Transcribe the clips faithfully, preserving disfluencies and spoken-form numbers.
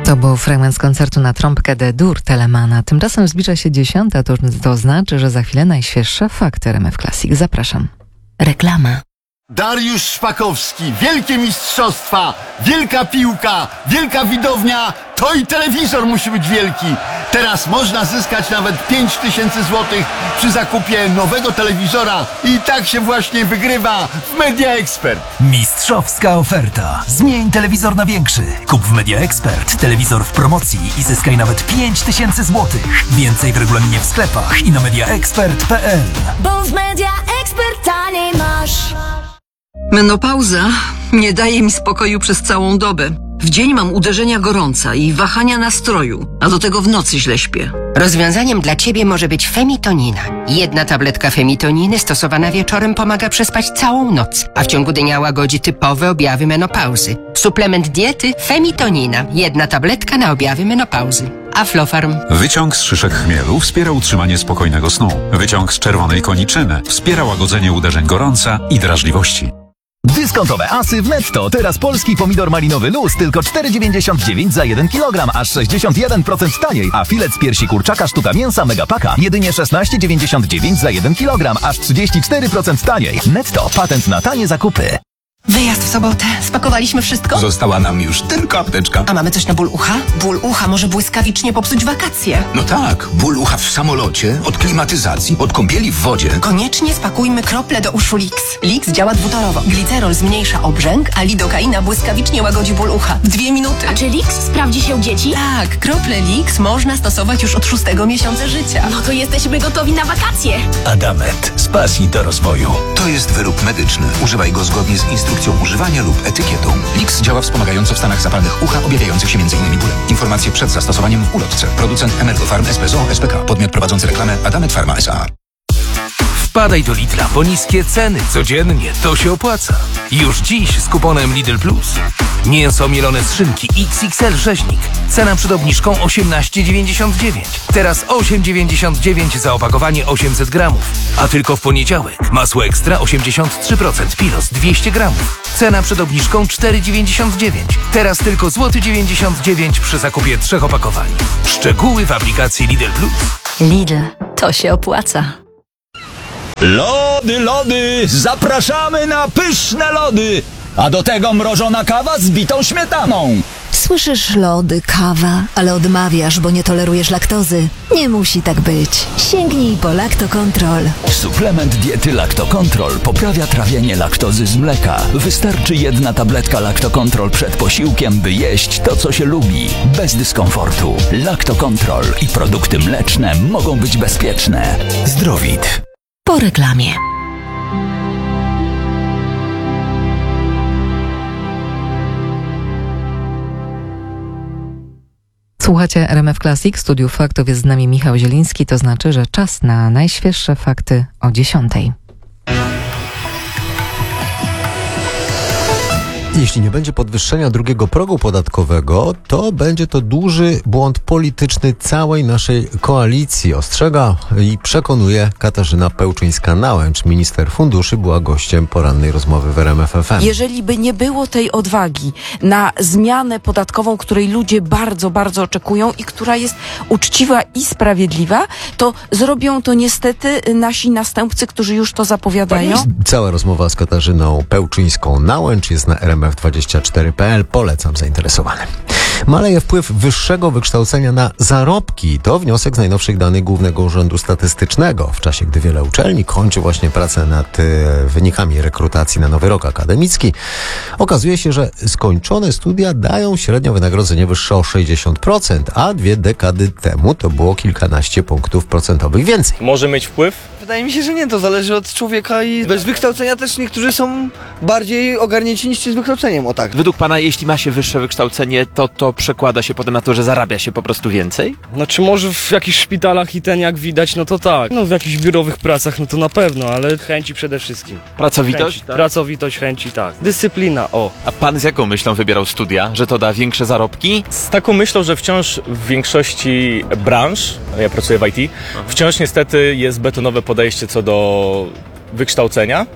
To był fragment z koncertu na trąbkę D-dur Telemana. Tymczasem zbliża się dziesiąta, to, to znaczy, że za chwilę najświeższe fakty R M F Classic. Zapraszam. Reklama. Dariusz Szpakowski, wielkie mistrzostwa, wielka piłka, wielka widownia, to i telewizor musi być wielki. Teraz można zyskać nawet pięć tysięcy złotych przy zakupie nowego telewizora i tak się właśnie wygrywa w Media Expert. Mistrzowska oferta. Zmień telewizor na większy. Kup w Media Expert telewizor w promocji i zyskaj nawet pięć tysięcy złotych. Więcej w regulaminie w sklepach i na mediaexpert kropka p l. Bo w Media Expert taniej masz. Menopauza nie daje mi spokoju przez całą dobę. W dzień mam uderzenia gorąca i wahania nastroju, a do tego w nocy źle śpię. Rozwiązaniem dla Ciebie może być Femitonina. Jedna tabletka Femitoniny stosowana wieczorem pomaga przespać całą noc, a w ciągu dnia łagodzi typowe objawy menopauzy. Suplement diety Femitonina. Jedna tabletka na objawy menopauzy. Aflofarm. Wyciąg z szyszek chmielu wspiera utrzymanie spokojnego snu. Wyciąg z czerwonej koniczyny wspiera łagodzenie uderzeń gorąca i drażliwości. Dyskontowe asy w Netto. Teraz polski pomidor malinowy luz tylko cztery dziewięćdziesiąt dziewięć za jeden kilogram, aż sześćdziesiąt jeden procent taniej. A filet z piersi kurczaka sztuka mięsa Megapaka jedynie szesnaście dziewięćdziesiąt dziewięć za jeden kilogram, aż trzydzieści cztery procent taniej. Netto. Patent na tanie zakupy. Wyjazd w sobotę. Spakowaliśmy wszystko? Została nam już tylko apteczka. A mamy coś na ból ucha? Ból ucha może błyskawicznie popsuć wakacje. No tak, ból ucha w samolocie, od klimatyzacji, od kąpieli w wodzie. Koniecznie spakujmy krople do uszu Lix. Lix działa dwutorowo. Glicerol zmniejsza obrzęk, a lidokaina błyskawicznie łagodzi ból ucha. W dwie minuty. A czy Lix sprawdzi się u dzieci? Tak, krople Lix można stosować już od szóstego miesiąca życia. No to jesteśmy gotowi na wakacje. Adamet. Z pasji do rozwoju. To jest wyrób medyczny. Używaj go zgodnie z instrukcją używania lub etykietą. Lix działa wspomagająco w stanach zapalnych ucha objawiających się m.in. bólem. Informacje przed zastosowaniem w ulotce. Producent Emergofarm S P Z O S P K. Podmiot prowadzący reklamę Adamet Pharma S A. Wpadaj do Lidla po niskie ceny codziennie, to się opłaca. Już dziś z kuponem Lidl Plus. Mięso mielone z szynki X X L rzeźnik. Cena przed obniżką osiemnaście dziewięćdziesiąt dziewięć. Teraz osiem dziewięćdziesiąt dziewięć za opakowanie osiemset gramów. A tylko w poniedziałek. Masło ekstra osiemdziesiąt trzy procent Pilos dwieście gramów. Cena przed obniżką cztery dziewięćdziesiąt dziewięć. Teraz tylko złoty dziewięćdziesiąt dziewięć przy zakupie trzech opakowań. Szczegóły w aplikacji Lidl Plus. Lidl, to się opłaca. Lody, lody! Zapraszamy na pyszne lody! A do tego mrożona kawa z bitą śmietaną. Słyszysz lody, kawa, ale odmawiasz, bo nie tolerujesz laktozy. Nie musi tak być. Sięgnij po Lactocontrol. Suplement diety Lactocontrol poprawia trawienie laktozy z mleka. Wystarczy jedna tabletka Lactocontrol przed posiłkiem, by jeść to, co się lubi. Bez dyskomfortu. Lactocontrol i produkty mleczne mogą być bezpieczne. Zdrowit. Po reklamie. Słuchacie R M F Classic, Studiu Faktów, jest z nami Michał Zieliński, to znaczy, że czas na najświeższe fakty o dziesiątej. Jeśli nie będzie podwyższenia drugiego progu podatkowego, to będzie to duży błąd polityczny całej naszej koalicji, ostrzega i przekonuje Katarzyna Pełczyńska-Nałęcz. Minister funduszy była gościem porannej rozmowy w R M F F M. Jeżeli by nie było tej odwagi na zmianę podatkową, której ludzie bardzo, bardzo oczekują i która jest uczciwa i sprawiedliwa, to zrobią to niestety nasi następcy, którzy już to zapowiadają. Cała rozmowa z Katarzyną Pełczyńską-Nałęcz jest na R M F dwadzieścia cztery kropka p l. Polecam zainteresowanym. Maleje wpływ wyższego wykształcenia na zarobki. To wniosek z najnowszych danych Głównego Urzędu Statystycznego. W czasie, gdy wiele uczelni kończy właśnie pracę nad y, wynikami rekrutacji na nowy rok akademicki, okazuje się, że skończone studia dają średnio wynagrodzenie wyższe o sześćdziesiąt procent, a dwie dekady temu to było kilkanaście punktów procentowych więcej. Może mieć wpływ? Wydaje mi się, że nie. To zależy od człowieka i bez wykształcenia też niektórzy są bardziej ogarnięci niż ci z wykształceniem, o tak. Według pana, jeśli ma się wyższe wykształcenie, to to przekłada się potem na to, że zarabia się po prostu więcej? Znaczy może w jakichś szpitalach i ten jak widać, no to tak. No w jakichś biurowych pracach, no to na pewno, ale chęci przede wszystkim. Pracowitość? Chęci, tak? Pracowitość, chęci, tak. Dyscyplina, o. A pan z jaką myślą wybierał studia? Że to da większe zarobki? Z taką myślą, że wciąż w większości branż, ja pracuję w I T, wciąż niestety jest betonowe podejście co do wykształcenia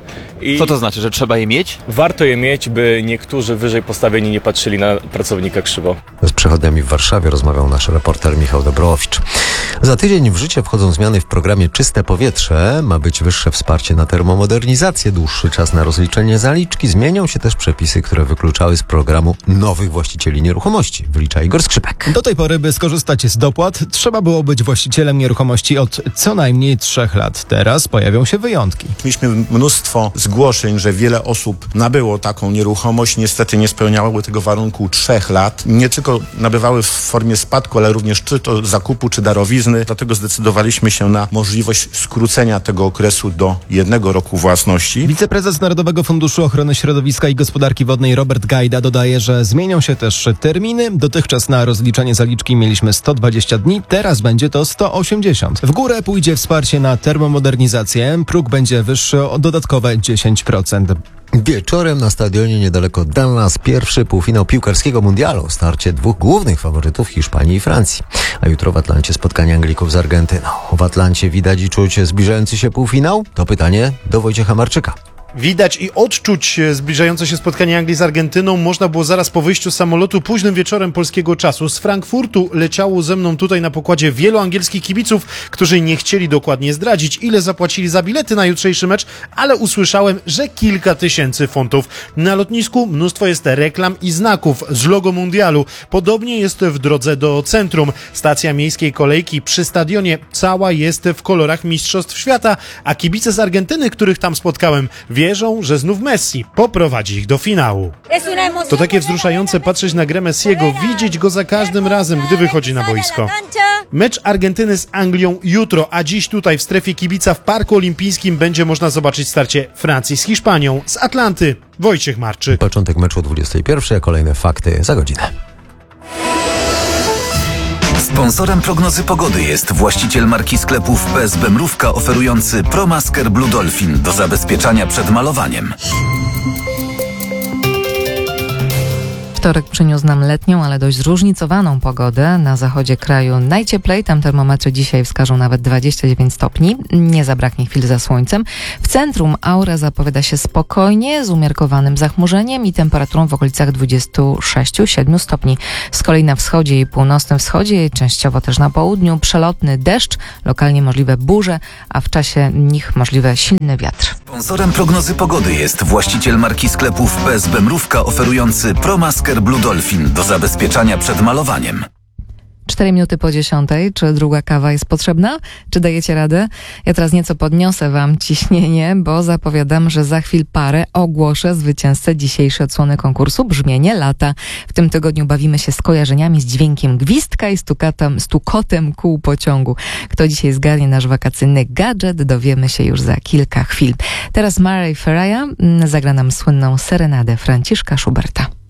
I Co to znaczy, że trzeba je mieć? warto je mieć, by niektórzy wyżej postawieni nie patrzyli na pracownika krzywo. Z przechodniami w Warszawie rozmawiał nasz reporter Michał Dobrowicz. Za tydzień w życie wchodzą zmiany w programie Czyste Powietrze. Ma być wyższe wsparcie na termomodernizację, dłuższy czas na rozliczenie zaliczki. Zmienią się też przepisy, które wykluczały z programu nowych właścicieli nieruchomości. Wlicza Igor Skrzypek. Do tej pory, by skorzystać z dopłat, trzeba było być właścicielem nieruchomości od co najmniej trzech lat. Teraz pojawią się wyjątki. Mieliśmy mnóstwo zgłoszeń, że wiele osób nabyło taką nieruchomość. Niestety nie spełniały tego warunku trzech lat. Nie tylko nabywały w formie spadku, ale również czy to zakupu, czy darowizny. Dlatego zdecydowaliśmy się na możliwość skrócenia tego okresu do jednego roku własności. Wiceprezes Narodowego Funduszu Ochrony Środowiska i Gospodarki Wodnej Robert Gajda dodaje, że zmienią się też terminy. Dotychczas na rozliczenie zaliczki mieliśmy sto dwadzieścia dni, teraz będzie to sto osiemdziesiąt. W górę pójdzie wsparcie na termomodernizację. Próg będzie wyższy o dodatkowe dziesięć procent. Wieczorem na stadionie niedaleko Dallas pierwszy półfinał piłkarskiego mundialu. Starcie dwóch głównych faworytów Hiszpanii i Francji. A jutro w Atlancie spotkanie Anglików z Argentyną. W Atlancie widać i czuć zbliżający się półfinał? To pytanie do Wojciecha Marczyka. Widać i odczuć zbliżające się spotkanie Anglii z Argentyną można było zaraz po wyjściu z samolotu późnym wieczorem polskiego czasu. Z Frankfurtu leciało ze mną tutaj na pokładzie wielu angielskich kibiców, którzy nie chcieli dokładnie zdradzić, ile zapłacili za bilety na jutrzejszy mecz, ale usłyszałem, że kilka tysięcy funtów. Na lotnisku mnóstwo jest reklam i znaków z logo mundialu. Podobnie jest w drodze do centrum. Stacja miejskiej kolejki przy stadionie cała jest w kolorach Mistrzostw Świata, a kibice z Argentyny, których tam spotkałem, wierzą, że znów Messi poprowadzi ich do finału. To takie wzruszające patrzeć na grę Messiego, widzieć go za każdym razem, gdy wychodzi na boisko. Mecz Argentyny z Anglią jutro, a dziś tutaj w strefie kibica w Parku Olimpijskim będzie można zobaczyć starcie Francji z Hiszpanią. Z Atlanty Wojciech Marczyk. Początek meczu o dwudziestej pierwszej, a kolejne fakty za godzinę. Sponsorem prognozy pogody jest właściciel marki sklepów P S B Mrówka oferujący ProMasker Blue Dolphin do zabezpieczania przed malowaniem. Wtorek przyniósł nam letnią, ale dość zróżnicowaną pogodę. Na zachodzie kraju najcieplej, tam termometry dzisiaj wskażą nawet dwadzieścia dziewięć stopni. Nie zabraknie chwil za słońcem. W centrum aura zapowiada się spokojnie, z umiarkowanym zachmurzeniem i temperaturą w okolicach dwadzieścia sześć do siedmiu stopni. Z kolei na wschodzie i północnym wschodzie, częściowo też na południu, przelotny deszcz, lokalnie możliwe burze, a w czasie nich możliwe silny wiatr. Sponsorem prognozy pogody jest właściciel marki sklepów P S B Mrówka oferujący ProMasker Blue Dolphin do zabezpieczania przed malowaniem. Cztery minuty po dziesiątej. Czy druga kawa jest potrzebna? Czy dajecie radę? Ja teraz nieco podniosę wam ciśnienie, bo zapowiadam, że za chwil parę ogłoszę zwycięzcę dzisiejszej odsłony konkursu Brzmienie Lata. W tym tygodniu bawimy się skojarzeniami z dźwiękiem gwizdka i stukatem, stukotem kół pociągu. Kto dzisiaj zgarnie nasz wakacyjny gadżet, dowiemy się już za kilka chwil. Teraz Mary Ferraya zagra nam słynną serenadę Franciszka Schuberta.